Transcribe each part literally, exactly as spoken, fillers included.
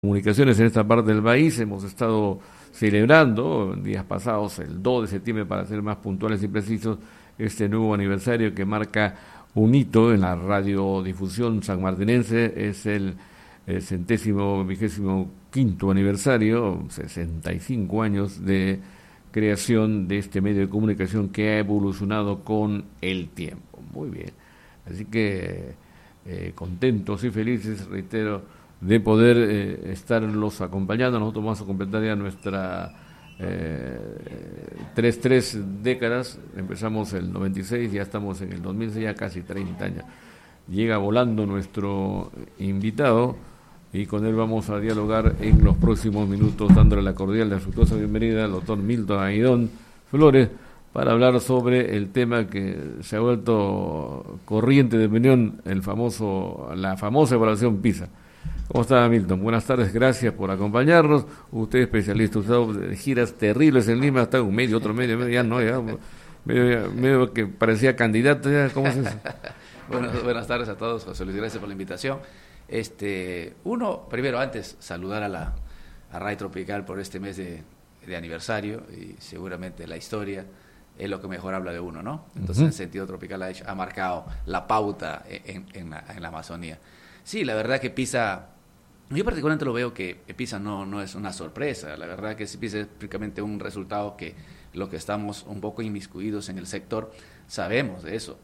Comunicaciones en esta parte del país. Hemos estado celebrando en días pasados, el dos de septiembre para ser más puntuales y precisos, este nuevo aniversario que marca un hito en la radiodifusión sanmartinense. Es el, el centésimo vigésimo quinto aniversario, sesenta y cinco años de creación de este medio de comunicación que ha evolucionado con el tiempo. Muy bien, así que eh, contentos y felices, reitero, de poder eh, estarlos acompañando. Nosotros vamos a completar ya nuestra eh, tres, tres décadas. Empezamos el noventa y seis, ya estamos en el dos mil seis, ya casi treinta años. Llega volando nuestro invitado y con él vamos a dialogar en los próximos minutos, dándole la cordial y afectuosa bienvenida al doctor Milton Aguidón Flores para hablar sobre el tema que se ha vuelto corriente de opinión, el famoso, la famosa evaluación PISA. ¿Cómo está, Milton? Buenas tardes, gracias por acompañarnos. Usted es especialista, usted de giras terribles en Lima, está un medio, otro medio, medio ya no, ya, medio, medio que parecía candidato, ya, ¿cómo es eso? Bueno, buenas tardes a todos, José Luis, gracias por la invitación. Este, uno, primero, antes, saludar a la a Radio Tropical por este mes de, de aniversario, y seguramente la historia es lo que mejor habla de uno, ¿no? Entonces, uh-huh. El sentido tropical ha, hecho, ha marcado la pauta en, en, la, en la Amazonía. Sí, la verdad que PISA... Yo particularmente lo veo que PISA no, no es una sorpresa. La verdad que PISA es prácticamente un resultado que los que estamos un poco inmiscuidos en el sector sabemos de eso.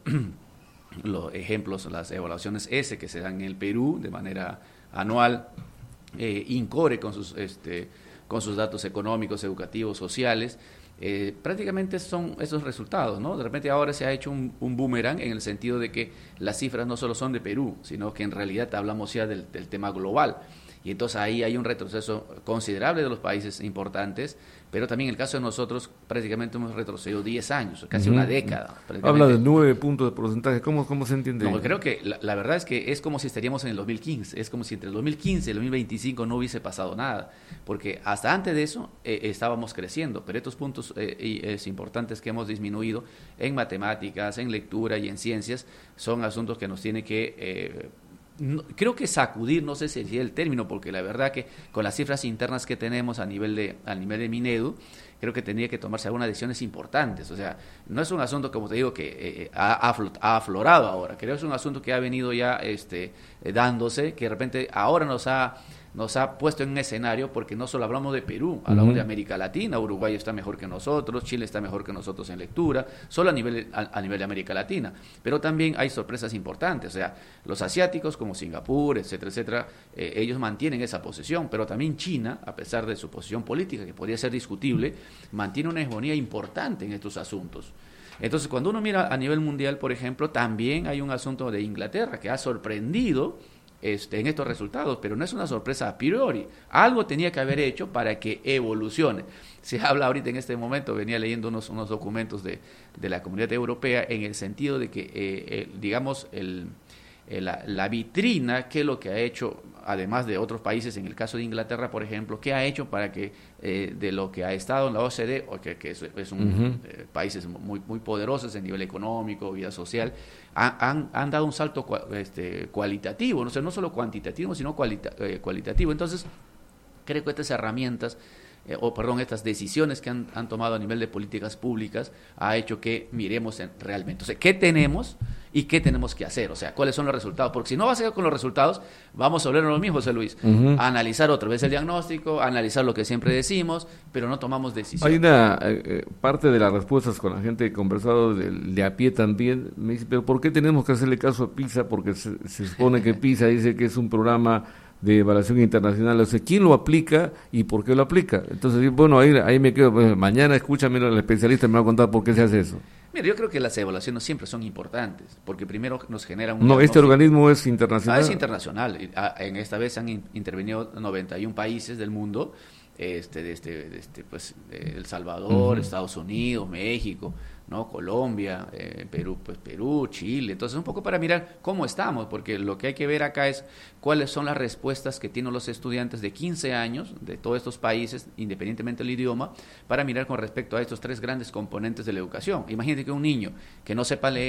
Los ejemplos, las evaluaciones S que se dan en el Perú de manera anual, eh, INCORE con sus, este, con sus datos económicos, educativos, sociales, eh, prácticamente son esos resultados, ¿no? De repente ahora se ha hecho un, un boomerang en el sentido de que las cifras no solo son de Perú, sino que en realidad hablamos ya del, del tema global. Y entonces ahí hay un retroceso considerable de los países importantes, pero también en el caso de nosotros prácticamente hemos retrocedido diez años, casi uh-huh. una década. Habla de nueve puntos de porcentaje, ¿cómo, cómo se entiende? No, creo que la, la verdad es que es como si estaríamos en el dos mil quince, es como si entre el dos mil quince y el dos mil veinticinco no hubiese pasado nada, porque hasta antes de eso eh, estábamos creciendo, pero estos puntos eh, es importantes que hemos disminuido en matemáticas, en lectura y en ciencias son asuntos que nos tienen que... Eh, No, creo que sacudir, no sé si es el término, porque la verdad que con las cifras internas que tenemos a nivel de a nivel de Minedu, creo que tendría que tomarse algunas decisiones importantes. O sea, no es un asunto, como te digo, que eh, ha, ha aflorado ahora. Creo que es un asunto que ha venido ya este, eh, dándose, que de repente ahora nos ha nos ha puesto en un escenario, porque no solo hablamos de Perú, hablamos uh-huh. de América Latina. Uruguay está mejor que nosotros, Chile está mejor que nosotros en lectura, solo a nivel, a, a nivel de América Latina, pero también hay sorpresas importantes. O sea, los asiáticos como Singapur, etcétera, etcétera, eh, ellos mantienen esa posición, pero también China, a pesar de su posición política, que podría ser discutible, mantiene una hegemonía importante en estos asuntos. Entonces, cuando uno mira a nivel mundial, por ejemplo, también hay un asunto de Inglaterra que ha sorprendido Este, en estos resultados, pero no es una sorpresa a priori. Algo tenía que haber hecho para que evolucione. Se habla ahorita en este momento, venía leyendo unos, unos documentos de, de la Comunidad Europea en el sentido de que, eh, eh, digamos, el, eh, la, la vitrina, qué es lo que ha hecho, además de otros países, en el caso de Inglaterra, por ejemplo, qué ha hecho para que eh, de lo que ha estado en la O C D, o que, que es, es un uh-huh. eh, países muy, muy poderosos en nivel económico, vida social, Han, han dado un salto este, cualitativo, no, o sea, no solo cuantitativo, sino cualita, eh, cualitativo. Entonces, creo que estas herramientas, eh, o perdón, estas decisiones que han, han tomado a nivel de políticas públicas, ha hecho que miremos en, realmente, o sea, qué tenemos y qué tenemos que hacer, o sea, cuáles son los resultados, porque si no vas a ir con los resultados, vamos a volver a lo mismo, José Luis, uh-huh. a analizar otra vez el diagnóstico, a analizar lo que siempre decimos, pero no tomamos decisiones. Hay una eh, parte de las respuestas con la gente que he conversado de, de a pie también, me dice, pero ¿por qué tenemos que hacerle caso a PISA? Porque se, se supone que PISA dice que es un programa de evaluación internacional, o sea, ¿quién lo aplica y por qué lo aplica? Entonces, bueno, ahí, ahí me quedo, pues, mañana escúchame, el especialista me va a contar por qué se hace eso. Mira, yo creo que las evaluaciones siempre son importantes, porque primero nos generan un... No, este organismo es internacional. Ah, es internacional. En esta vez han intervenido noventa y un países del mundo, este, de este, de este, pues, El Salvador, uh-huh. Estados Unidos, México, ¿no? Colombia, eh, Perú, pues Perú, Chile. Entonces, un poco para mirar cómo estamos, porque lo que hay que ver acá es cuáles son las respuestas que tienen los estudiantes de quince años de todos estos países, independientemente del idioma, para mirar con respecto a estos tres grandes componentes de la educación. Imagínate que un niño que no sepa leer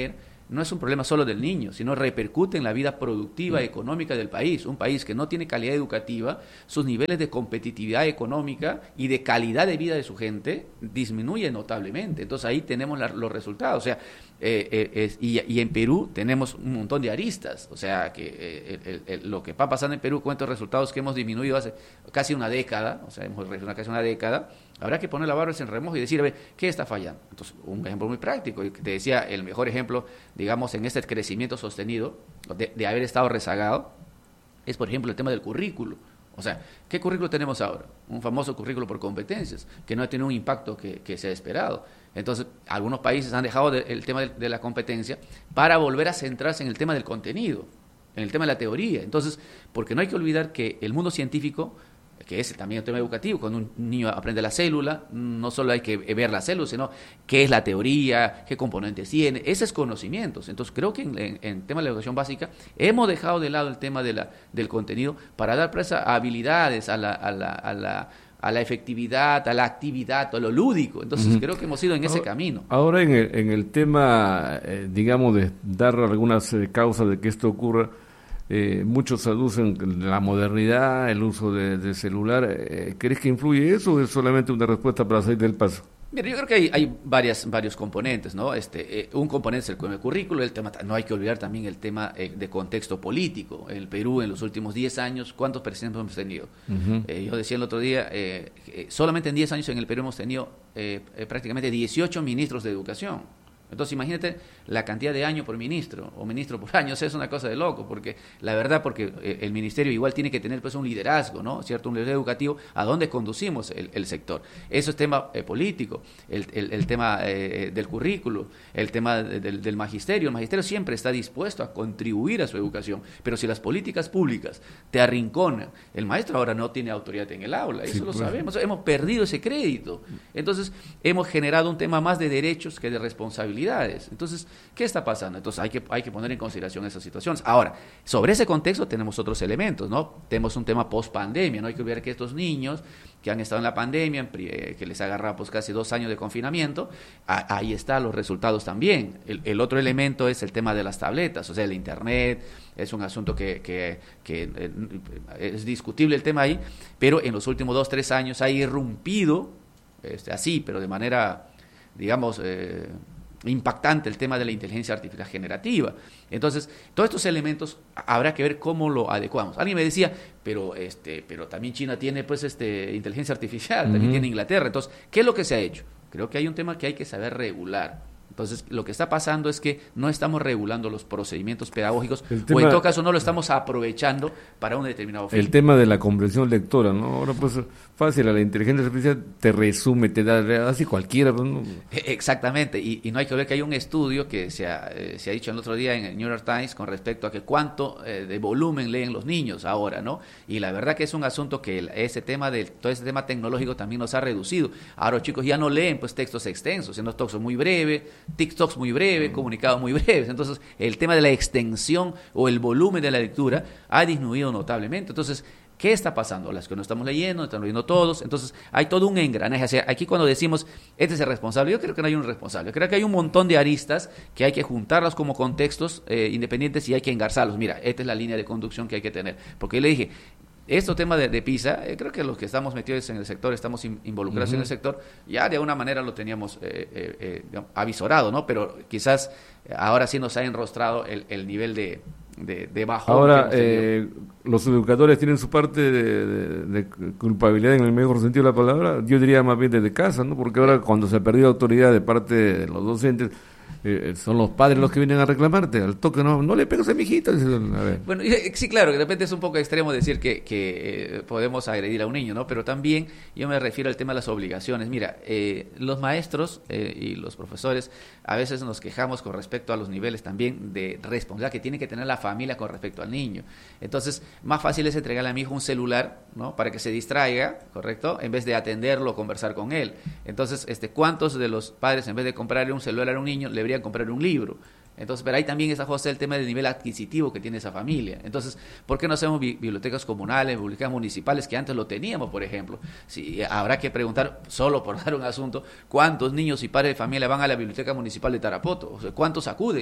no es un problema solo del niño, sino repercute en la vida productiva, económica del país. Un país que no tiene calidad educativa, sus niveles de competitividad económica y de calidad de vida de su gente disminuyen notablemente. Entonces ahí tenemos la, los resultados. O sea, eh, eh, es, y, y en Perú tenemos un montón de aristas. O sea, que eh, el, el, lo que va pasando en Perú con estos resultados que hemos disminuido hace casi una década, o sea, hemos registrado casi una década, habrá que poner la barra en remojo y decir, a ver, ¿qué está fallando? Entonces, un ejemplo muy práctico, y te decía, el mejor ejemplo, digamos, en este crecimiento sostenido, de, de haber estado rezagado, es, por ejemplo, el tema del currículo. O sea, ¿qué currículo tenemos ahora? Un famoso currículo por competencias, que no ha tenido un impacto que, que se ha esperado. Entonces, algunos países han dejado de, el tema de, de la competencia para volver a centrarse en el tema del contenido, en el tema de la teoría. Entonces, porque no hay que olvidar que el mundo científico, que es también un tema educativo, cuando un niño aprende la célula, no solo hay que ver la célula, sino qué es la teoría, qué componentes tiene, ese es conocimientos. Entonces creo que en, en, en tema de la educación básica hemos dejado de lado el tema de la, del contenido para dar presa a habilidades, a la, a la, a la a la efectividad, a la actividad, a lo lúdico. Entonces uh-huh. creo que hemos ido en ahora, ese camino. Ahora en el, en el tema, eh, digamos, de dar algunas eh, causas de que esto ocurra, Eh, muchos aducen la modernidad, el uso de, de celular. Eh, ¿Crees que influye eso o es solamente una respuesta para salir del paso? Mira, yo creo que hay, hay varias, varios componentes, ¿no? Este, eh, un componente es el, el currículo, el tema, no hay que olvidar también el tema eh, de contexto político. En el Perú, en los últimos diez años, ¿cuántos presidentes hemos tenido? Uh-huh. Eh, yo decía el otro día, eh, eh, solamente en diez años en el Perú hemos tenido eh, eh, prácticamente dieciocho ministros de educación. Entonces imagínate la cantidad de año por ministro o ministro por año, o sea, es una cosa de loco, porque la verdad, porque el ministerio igual tiene que tener pues un liderazgo, ¿no? ¿Cierto? Un liderazgo educativo, ¿a dónde conducimos el, el sector? Eso es tema eh, político, el, el, el tema eh, del currículo, el tema de, del, del magisterio. El magisterio siempre está dispuesto a contribuir a su educación, pero si las políticas públicas te arrinconan, el maestro ahora no tiene autoridad en el aula, eso sí, lo pues. sabemos, hemos perdido ese crédito. Entonces hemos generado un tema más de derechos que de responsabilidad. Entonces, ¿qué está pasando? Entonces hay que, hay que poner en consideración esas situaciones. Ahora, sobre ese contexto tenemos otros elementos, ¿no? Tenemos un tema post-pandemia, no hay que olvidar que estos niños que han estado en la pandemia, que les ha agarrado pues casi dos años de confinamiento, a, ahí están los resultados también. El, el otro elemento es el tema de las tabletas, o sea, el internet, es un asunto que, que, que eh, es discutible el tema ahí, pero en los últimos dos, tres años ha irrumpido, este, así, pero de manera, digamos, eh, impactante el tema de la inteligencia artificial generativa. Entonces, todos estos elementos habrá que ver cómo lo adecuamos. Alguien me decía, pero este, pero también China tiene pues este inteligencia artificial, uh-huh. también tiene Inglaterra. Entonces, ¿qué es lo que se ha hecho? Creo que hay un tema que hay que saber regular. Entonces, lo que está pasando es que no estamos regulando los procedimientos pedagógicos tema, o en todo caso no lo estamos aprovechando para un determinado fin. El tema de la comprensión lectora, ¿no? Ahora pues fácil, a la inteligencia artificial te resume, te da así cualquiera. ¿No? Exactamente, y, y no hay que ver que hay un estudio que se ha, eh, se ha dicho el otro día en el New York Times con respecto a que cuánto eh, de volumen leen los niños ahora, ¿no? Y la verdad que es un asunto que el, ese tema de todo ese tema tecnológico también nos ha reducido. Ahora los chicos ya no leen pues textos extensos, sino textos muy breves, TikToks muy breves, comunicados muy breves. Entonces, el tema de la extensión o el volumen de la lectura ha disminuido notablemente. Entonces, ¿qué está pasando? Las que no estamos leyendo, están leyendo todos. Entonces, hay todo un engranaje. O sea, aquí cuando decimos, este es el responsable, yo creo que no hay un responsable. Creo que hay un montón de aristas que hay que juntarlas como contextos eh, independientes y hay que engarzarlos. Mira, esta es la línea de conducción que hay que tener. Porque yo le dije, este tema de, de PISA, eh, creo que los que estamos metidos en el sector, estamos in, involucrados uh-huh. en el sector, ya de alguna manera lo teníamos eh, eh, eh, digamos, avisorado, ¿no? Pero quizás ahora sí nos ha enrostrado el, el nivel de, de, de bajón. Ahora, eh, los educadores tienen su parte de, de, de culpabilidad en el mejor sentido de la palabra, yo diría más bien desde casa, ¿no? Porque ahora cuando se ha perdido autoridad de parte de los docentes, Eh, son los padres los que vienen a reclamarte, al toque no, no le pegas a mi hijito. A ver. Bueno, sí, claro, de repente es un poco extremo decir que, que eh, podemos agredir a un niño, ¿no? Pero también yo me refiero al tema de las obligaciones. Mira, eh, los maestros eh, y los profesores a veces nos quejamos con respecto a los niveles también de responsabilidad que tiene que tener la familia con respecto al niño. Entonces, más fácil es entregarle a mi hijo un celular, ¿no? Para que se distraiga, ¿correcto? En vez de atenderlo o conversar con él. Entonces, este, ¿cuántos de los padres en vez de comprarle un celular a un niño le deberían comprar un libro? Entonces, pero ahí también está José el tema del nivel adquisitivo que tiene esa familia. Entonces, ¿por qué no hacemos bi- bibliotecas comunales, bibliotecas municipales, que antes lo teníamos, por ejemplo? Si, habrá que preguntar, solo por dar un asunto, ¿cuántos niños y padres de familia van a la biblioteca municipal de Tarapoto? O sea, ¿cuántos acuden?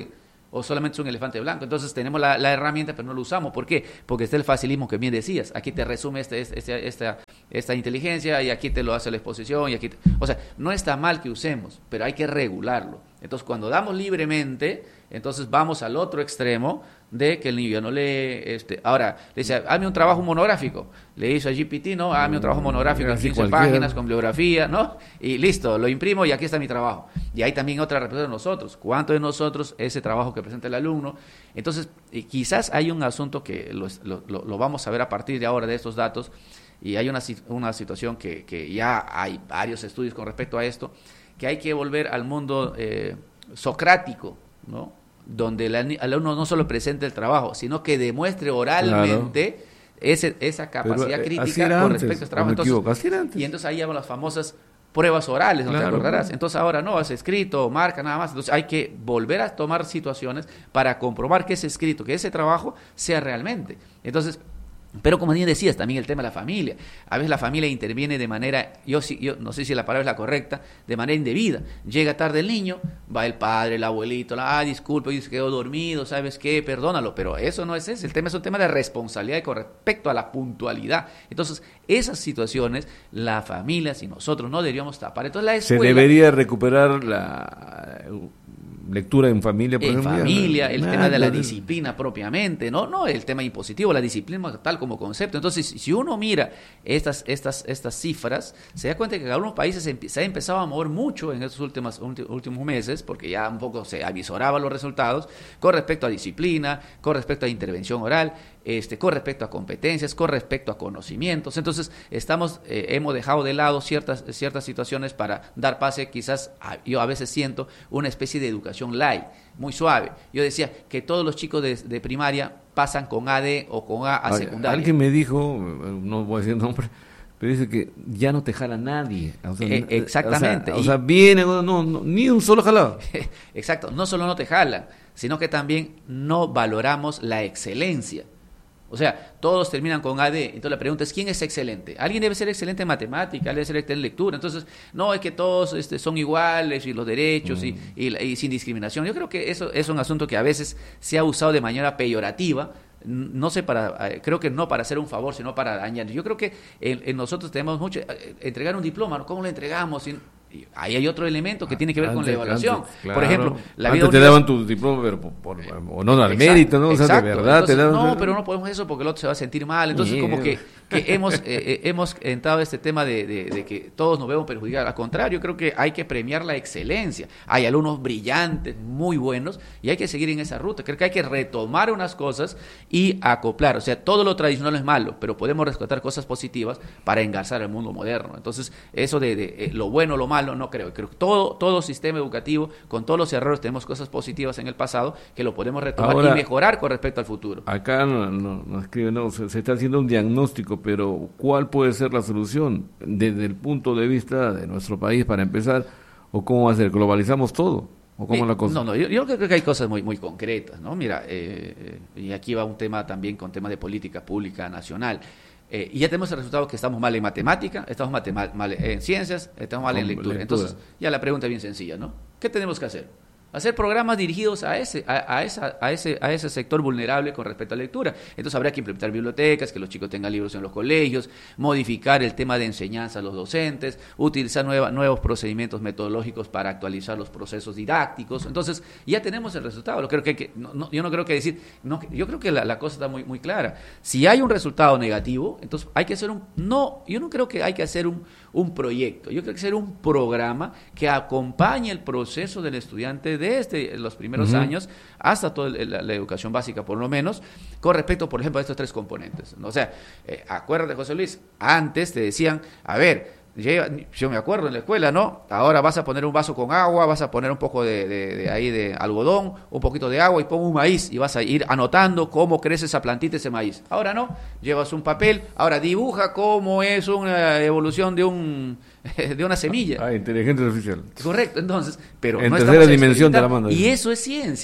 o solamente es un elefante blanco. Entonces tenemos la, la herramienta, pero no lo usamos. ¿Por qué? Porque está el facilismo que bien decías. Aquí te resume este, este, este, esta, esta inteligencia y aquí te lo hace la exposición. Y aquí te... O sea, no está mal que usemos, pero hay que regularlo. Entonces, cuando damos libremente, entonces vamos al otro extremo de que el niño ya no lee. Este, ahora, le dice, hazme un trabajo monográfico. Le hizo a G P T, ¿no? Hazme un trabajo monográfico en quince páginas con bibliografía, ¿no? Y listo, lo imprimo y aquí está mi trabajo. Y hay también otra respuesta de nosotros. ¿Cuánto de nosotros ese trabajo que presenta el alumno? Entonces, eh, quizás hay un asunto que lo, lo, lo vamos a ver a partir de ahora de estos datos, y hay una, una situación que, que ya hay varios estudios con respecto a esto, que hay que volver al mundo eh, socrático, ¿no? Donde el alumno no solo presente el trabajo, sino que demuestre oralmente claro. ese, esa capacidad Pero, crítica con antes, respecto al trabajo. Entonces, y entonces ahí llevan las famosas pruebas orales, ¿no claro, te acordarás? Claro. Entonces ahora no, es escrito, marca nada más. Entonces hay que volver a tomar situaciones para comprobar que ese escrito, que ese trabajo sea realmente. Entonces, pero como bien decías, también el tema de la familia. A veces la familia interviene de manera, yo, yo no sé si la palabra es la correcta, de manera indebida. Llega tarde el niño, va el padre, el abuelito, ah, disculpe, se quedó dormido, ¿sabes qué? Perdónalo. Pero eso no es ese. El tema es un tema de responsabilidad con respecto a la puntualidad. Entonces, esas situaciones, la familia, si nosotros no deberíamos tapar. Entonces, la escuela... Se debería recuperar la... lectura en familia, por en ejemplo. familia, el nah, tema de la disciplina propiamente, no, no el tema impositivo, la disciplina tal como concepto. Entonces, si uno mira estas, estas, estas cifras, se da cuenta que algunos países se ha empezado a mover mucho en estos últimos, últimos meses, porque ya un poco se avisoraban los resultados con respecto a disciplina, con respecto a intervención oral, este, con respecto a competencias, con respecto a conocimientos. Entonces, estamos, eh, hemos dejado de lado ciertas, ciertas situaciones para dar pase, quizás, a, yo a veces siento, una especie de educación light, muy suave. Yo decía que todos los chicos de, de primaria pasan con A D o con A a secundaria. Alguien me dijo, no voy a decir nombre, pero dice que ya no te jala nadie. O sea, eh, exactamente. O sea, o sea viene, no, no, ni un solo jalado. Exacto, no solo no te jalan, sino que también no valoramos la excelencia. O sea, todos terminan con A D. Entonces la pregunta es, ¿quién es excelente? Alguien debe ser excelente en matemática, alguien debe ser excelente en lectura. Entonces, no, es que todos este, son iguales y los derechos mm. y, y, y sin discriminación. Yo creo que eso es un asunto que a veces se ha usado de manera peyorativa. No sé, para creo que no para hacer un favor, sino para dañar. Yo creo que en, en nosotros tenemos mucho... Entregar un diploma, ¿cómo lo entregamos? Y ahí hay otro elemento que tiene que ver antes, con la evaluación. Antes, claro. Por ejemplo, la vida antes te daban tu diploma, pero por, por, o no al mérito, ¿no? O sea, exacto. de verdad Entonces, te daban... No, pero no podemos eso porque el otro se va a sentir mal. Entonces, yeah. como que, que hemos eh, eh, hemos entrado a este tema de, de, de que todos nos vemos perjudicados. Al contrario, creo que hay que premiar la excelencia. Hay alumnos brillantes, muy buenos, y hay que seguir en esa ruta. Creo que hay que retomar unas cosas y acoplar. O sea, todo lo tradicional es malo, pero podemos rescatar cosas positivas para engarzar el mundo moderno. Entonces, eso de, de eh, lo bueno, lo malo, no creo. Creo que todo, todo sistema educativo, con todos los errores, tenemos cosas positivas en el pasado que lo podemos retomar ahora, y mejorar con respecto al futuro. Acá nos no, no escriben, no, se, se está haciendo un diagnóstico, pero ¿cuál puede ser la solución desde el punto de vista de nuestro país para empezar? ¿O cómo va a ser? ¿Globalizamos todo? ¿O cómo eh, la cosa? No, no, yo, yo creo que hay cosas muy, muy concretas, ¿no? Mira, eh, y aquí va un tema también con tema de política pública nacional. Eh, y ya tenemos el resultado que estamos mal en matemática, estamos mal, mal en ciencias, estamos mal en lectura. lectura. Entonces, ya la pregunta es bien sencilla, ¿no? ¿Qué tenemos que hacer? Hacer programas dirigidos a ese, a, a, esa, a, ese, a ese sector vulnerable con respecto a lectura. Entonces habrá que implementar bibliotecas, que los chicos tengan libros en los colegios, modificar el tema de enseñanza a los docentes, utilizar nueva, nuevos procedimientos metodológicos para actualizar los procesos didácticos. Entonces ya tenemos el resultado. Lo creo que, que no, no, yo no creo que decir, no, yo creo que la, la cosa está muy, muy clara. Si hay un resultado negativo, entonces hay que hacer un, no, yo no creo que hay que hacer un, un proyecto, yo creo que hacer un programa que acompañe el proceso del estudiante desde los primeros uh-huh. años hasta toda la, la educación básica, por lo menos, con respecto, por ejemplo, a estos tres componentes. O sea, eh, acuérdate, José Luis, antes te decían, a ver, yo me acuerdo en la escuela, ¿no? Ahora vas a poner un vaso con agua, vas a poner un poco de, de, de ahí de algodón, un poquito de agua y pon un maíz y vas a ir anotando cómo crece esa plantita, ese maíz. Ahora no, llevas un papel, ahora dibuja cómo es una evolución de un de una semilla. Ah, inteligencia artificial. Correcto, entonces, pero en no tercera dimensión te la mando. Y eso es ciencia.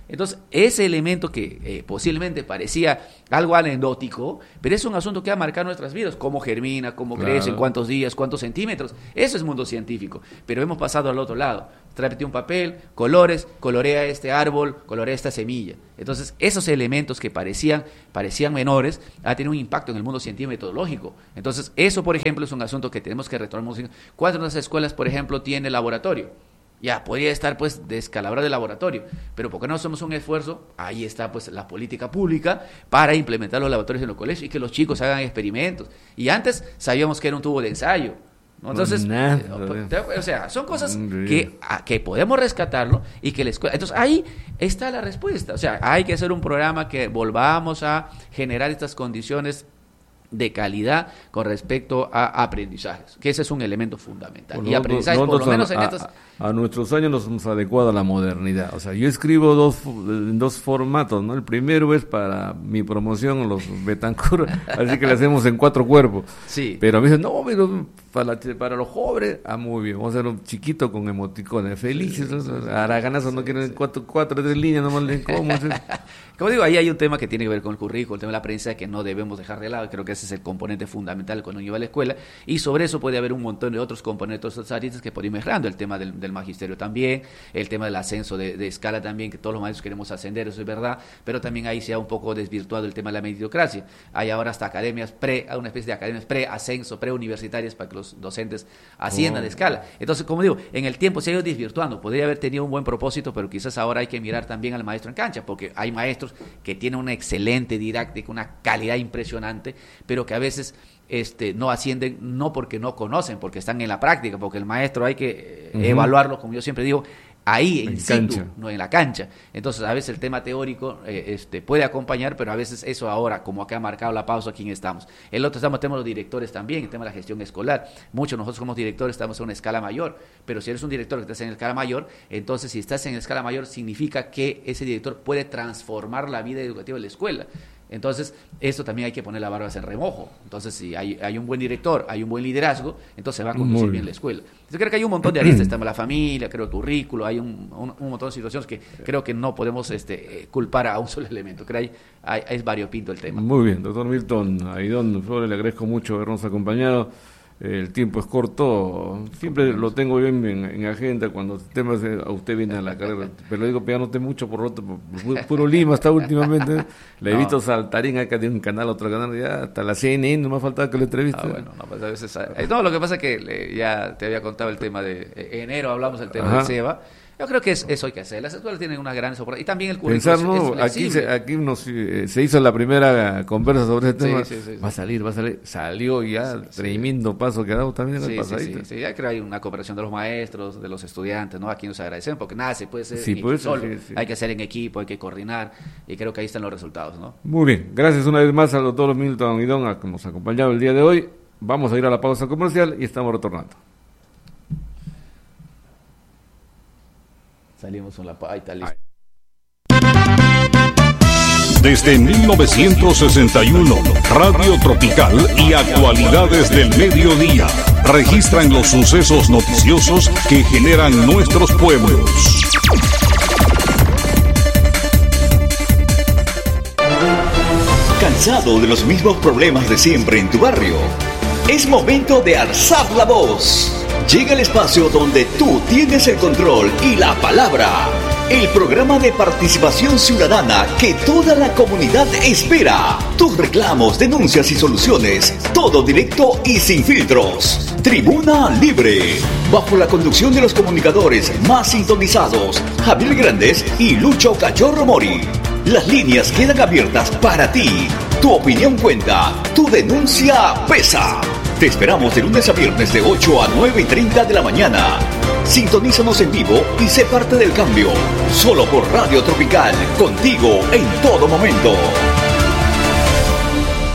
Entonces, ese elemento que eh, posiblemente parecía algo anecdótico, pero es un asunto que ha marcado nuestras vidas, cómo germina, cómo claro. crece, en cuántos días, cuántos centímetros, eso es mundo científico, pero hemos pasado al otro lado, tráete un papel, colores, colorea este árbol, colorea esta semilla. Entonces, esos elementos que parecían, parecían menores, ha tenido un impacto en el mundo científico y metodológico. Entonces, eso, por ejemplo, es un asunto que tenemos que retomar. ¿Cuántas de las escuelas, por ejemplo, tiene laboratorio? Ya, podría estar pues descalabrado el laboratorio, pero porque no hacemos un esfuerzo, ahí está pues la política pública para implementar los laboratorios en los colegios y que los chicos hagan experimentos. Y antes sabíamos que era un tubo de ensayo, ¿no? Entonces, Nada, eh, o sea, son cosas que, a, que podemos rescatarlo y que la escuela... Entonces, ahí está la respuesta. O sea, hay que hacer un programa que volvamos a generar estas condiciones de calidad con respecto a aprendizajes, que ese es un elemento fundamental. Bueno, y aprendizajes, por lo menos en a, estas... A, a nuestros años nos hemos adecuado a la modernidad. O sea, yo escribo dos, en dos formatos, ¿no? El primero es para mi promoción, los Betancourt, así que le hacemos en cuatro cuerpos. Sí. Pero me dicen, no, pero para, para los jóvenes, ah, muy bien, vamos a hacer un chiquito con emoticones felices, sí, sí, sí, araganazos, sí, no quieren sí. cuatro, cuatro, tres líneas, no leen cómo. Como digo, ahí hay un tema que tiene que ver con el currículo, el tema de la aprendizaje que no debemos dejar de lado, creo que ese es el componente fundamental cuando uno va a la escuela, y sobre eso puede haber un montón de otros componentes, otras aristas que podemos ir mejorando, el tema del, del magisterio también, el tema del ascenso de, de escala también, que todos los maestros queremos ascender, eso es verdad, pero también ahí se ha un poco desvirtuado el tema de la meritocracia. Hay ahora hasta academias pre, una especie de academias pre-ascenso, pre-universitarias para que los docentes asciendan oh. de escala. Entonces, como digo, en el tiempo se ha ido desvirtuando, podría haber tenido un buen propósito, pero quizás ahora hay que mirar también al maestro en cancha, porque hay maestros que tienen una excelente didáctica, una calidad impresionante, pero que a veces este, no ascienden, no porque no conocen, porque están en la práctica, porque el maestro hay que uh-huh. evaluarlo, como yo siempre digo, ahí en, en situ, cancha. No en la cancha. Entonces, a veces el tema teórico eh, este, puede acompañar, pero a veces eso ahora, como acá ha marcado la pausa, ¿quién estamos? El otro estamos, tenemos los directores también, el tema de la gestión escolar. Muchos nosotros como directores estamos en una escala mayor, pero si eres un director que estás en escala mayor, entonces si estás en escala mayor significa que ese director puede transformar la vida educativa de la escuela. Entonces, esto también hay que poner las barbas en remojo. Entonces, si hay, hay un buen director, hay un buen liderazgo, entonces se va a conducir bien. bien la escuela. Yo creo que hay un montón de aristas, está la familia, creo el currículo, hay un, un, un montón de situaciones que creo que no podemos este, culpar a un solo elemento. Creo que hay, hay, es variopinto el tema. Muy bien, doctor Milton Aidón Flores, le agradezco mucho habernos acompañado. El tiempo es corto, siempre lo tengo yo en, en, en agenda cuando temas a usted viene a la carrera, pero le digo pegándote mucho por otro, por puro Lima hasta últimamente, le he no. visto saltarín acá de un canal a otro canal, ya hasta la C N N, no me ha faltado que lo entreviste. Ah, bueno, no, pues a veces, eh, no, lo que pasa es que le, ya te había contado el tema de eh, enero, hablamos del tema Ajá. del SEBA. Yo creo que es, eso hay que hacer. Las escuelas tienen unas grandes oportunidades. Y también el currículo Pensar, no, es aquí, se, aquí nos, eh, se hizo la primera conversa sobre este sí, tema. Sí, sí, va a salir, va a salir. Salió ya, sí, tremendo sí. paso que ha dado también en sí, el pasadito. Sí, sí, sí, ya creo que hay una cooperación de los maestros, de los estudiantes, ¿no? Aquí nos agradecemos porque nada se puede hacer sí, puede solo. Sí, sí. Hay que hacer en equipo, hay que coordinar y creo que ahí están los resultados, ¿no? Muy bien. Gracias una vez más al doctor Milton Aidón que nos ha acompañado el día de hoy. Vamos a ir a la pausa comercial y estamos retornando. Salimos con la ahí está listo. Desde mil novecientos sesenta y uno, Radio Tropical y Actualidades del Mediodía registran los sucesos noticiosos que generan nuestros pueblos. ¿Cansado de los mismos problemas de siempre en tu barrio? Es momento de alzar la voz. Llega el espacio donde tú tienes el control y la palabra. El programa de participación ciudadana que toda la comunidad espera. Tus reclamos, denuncias y soluciones. Todo directo y sin filtros. Tribuna Libre. Bajo la conducción de los comunicadores más sintonizados, Javier Grandes y Lucho Cachorro Mori. Las líneas quedan abiertas para ti. Tu opinión cuenta. Tu denuncia pesa. Te esperamos de lunes a viernes de ocho a nueve y treinta de la mañana. Sintonízanos en vivo y sé parte del cambio. Solo por Radio Tropical, contigo en todo momento.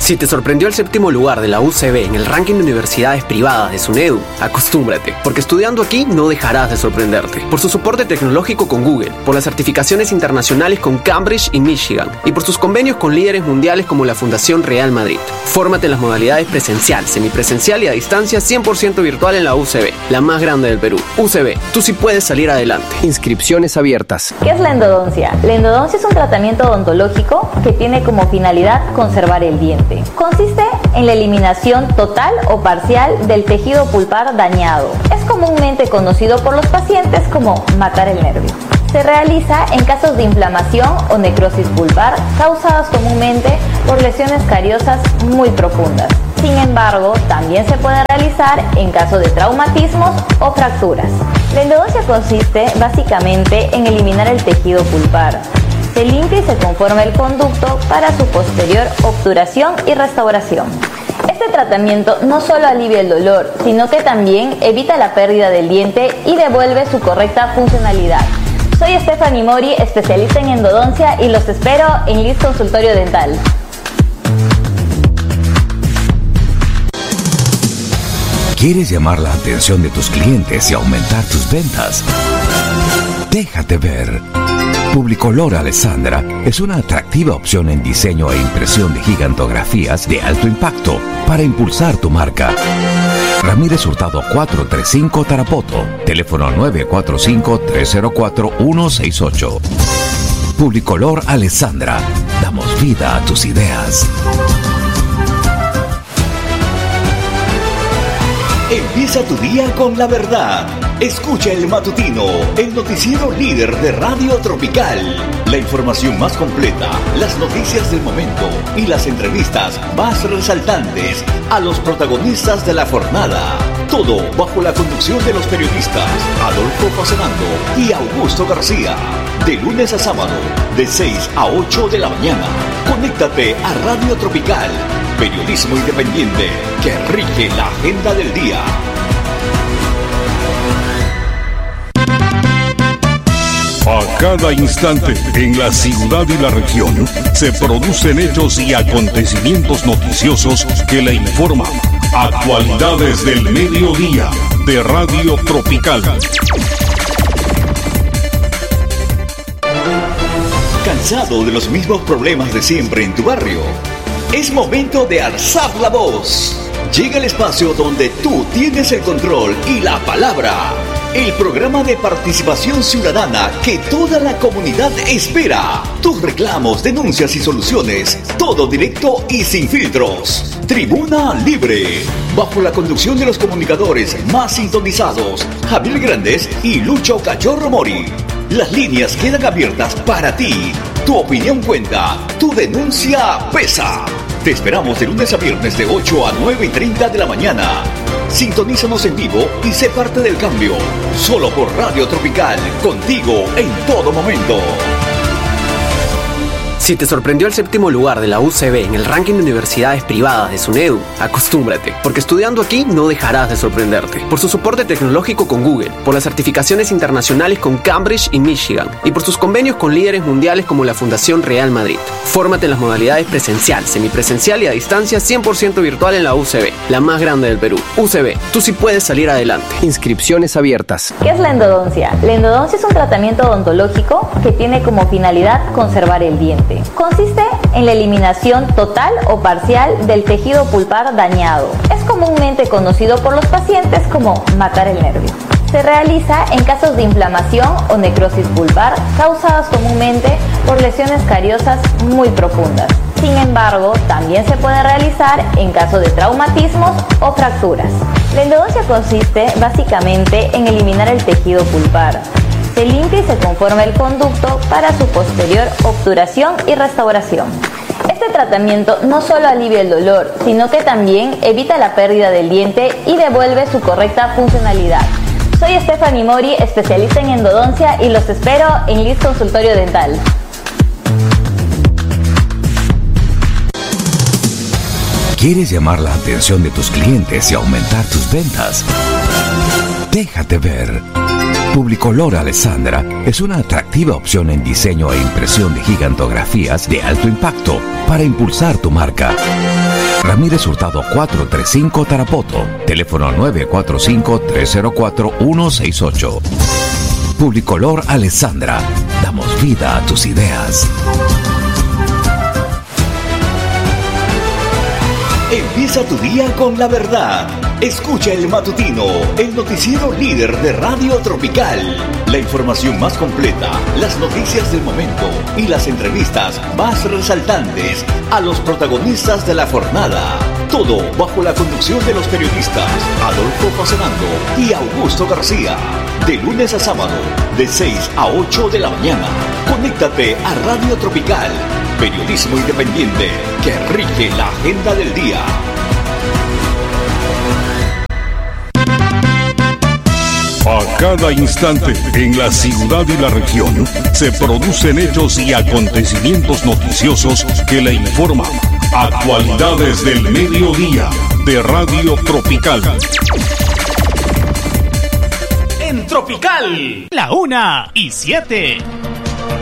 Si te sorprendió el séptimo lugar de la U C B en el ranking de universidades privadas de SUNEDU, acostúmbrate, porque estudiando aquí no dejarás de sorprenderte. Por su soporte tecnológico con Google, por las certificaciones internacionales con Cambridge y Michigan, y por sus convenios con líderes mundiales como la Fundación Real Madrid. Fórmate en las modalidades presencial, semipresencial y a distancia cien por ciento virtual en la U C B, la más grande del Perú. U C B, tú sí puedes salir adelante. Inscripciones abiertas. ¿Qué es la endodoncia? La endodoncia es un tratamiento odontológico que tiene como finalidad conservar el diente. Consiste en la eliminación total o parcial del tejido pulpar dañado. Es comúnmente conocido por los pacientes como matar el nervio. Se realiza en casos de inflamación o necrosis pulpar causadas comúnmente por lesiones cariosas muy profundas. Sin embargo, también se puede realizar en caso de traumatismos o fracturas. La endodoncia consiste básicamente en eliminar el tejido pulpar. Se limpia y se conforma el conducto para su posterior obturación y restauración. Este tratamiento no solo alivia el dolor, sino que también evita la pérdida del diente y devuelve su correcta funcionalidad. Soy Stephanie Mori, especialista en endodoncia, y los espero en Liz Consultorio Dental. ¿Quieres llamar la atención de tus clientes y aumentar tus ventas? Déjate ver. Publicolor Alessandra es una atractiva opción en diseño e impresión de gigantografías de alto impacto para impulsar tu marca. Ramírez Hurtado cuatrocientos treinta y cinco Tarapoto, teléfono nueve cuatro cinco, tres cero cuatro, uno seis ocho. Publicolor Alessandra, damos vida a tus ideas. Empieza tu día con la verdad. Escucha el matutino, el noticiero líder de Radio Tropical. La información más completa, las noticias del momento y las entrevistas más resaltantes a los protagonistas de la jornada. Todo bajo la conducción de los periodistas Adolfo Fasenando y Augusto García. De lunes a sábado, de seis a ocho de la mañana. Conéctate a Radio Tropical. Periodismo independiente que rige la agenda del día. A cada instante, en la ciudad y la región, se producen hechos y acontecimientos noticiosos que le informan. Actualidades del mediodía de Radio Tropical. ¿Cansado de los mismos problemas de siempre en tu barrio? Es momento de alzar la voz. Llega el espacio donde tú tienes el control y la palabra. El programa de participación ciudadana que toda la comunidad espera. Tus reclamos, denuncias y soluciones. Todo directo y sin filtros. Tribuna Libre. Bajo la conducción de los comunicadores más sintonizados, Javier Grandes y Lucho Cachorro Mori. Las líneas quedan abiertas para ti. Tu opinión cuenta. Tu denuncia pesa. Te esperamos de lunes a viernes de ocho a nueve y treinta de la mañana. Sintonízanos en vivo y sé parte del cambio. Solo por Radio Tropical, contigo en todo momento. Si te sorprendió el séptimo lugar de la U C B en el ranking de universidades privadas de SUNEDU, acostúmbrate, porque estudiando aquí no dejarás de sorprenderte. Por su soporte tecnológico con Google, por las certificaciones internacionales con Cambridge y Michigan, y por sus convenios con líderes mundiales como la Fundación Real Madrid. Fórmate en las modalidades presencial, semipresencial y a distancia cien por ciento virtual en la U C B, la más grande del Perú. U C B, tú sí puedes salir adelante. Inscripciones abiertas. ¿Qué es la endodoncia? La endodoncia es un tratamiento odontológico que tiene como finalidad conservar el diente. Consiste en la eliminación total o parcial del tejido pulpar dañado. Es comúnmente conocido por los pacientes como matar el nervio. Se realiza en casos de inflamación o necrosis pulpar causadas comúnmente por lesiones cariosas muy profundas. Sin embargo, también se puede realizar en caso de traumatismos o fracturas. La endodoncia consiste básicamente en eliminar el tejido pulpar. Se limpia y se conforma el conducto para su posterior obturación y restauración. Este tratamiento no solo alivia el dolor, sino que también evita la pérdida del diente y devuelve su correcta funcionalidad. Soy Stephanie Mori, especialista en endodoncia, y los espero en Liz Consultorio Dental. ¿Quieres llamar la atención de tus clientes y aumentar tus ventas? Déjate ver. Publicolor Alessandra es una atractiva opción en diseño e impresión de gigantografías de alto impacto para impulsar tu marca. Ramírez Hurtado cuatrocientos treinta y cinco Tarapoto. Teléfono nueve cuatro cinco, tres cero cuatro, uno seis ocho. Publicolor Alessandra. Damos vida a tus ideas. Empieza tu día con la verdad. Escucha el matutino, el noticiero líder de Radio Tropical. La información más completa, las noticias del momento y las entrevistas más resaltantes a los protagonistas de la jornada. Todo bajo la conducción de los periodistas Adolfo Facenando y Augusto García. De lunes a sábado, de seis a ocho de la mañana. Conéctate a Radio Tropical. Periodismo independiente que rige la agenda del día. A cada instante, en la ciudad y la región, se producen hechos y acontecimientos noticiosos que le informan. Actualidades del mediodía de Radio Tropical. En Tropical, la una y siete.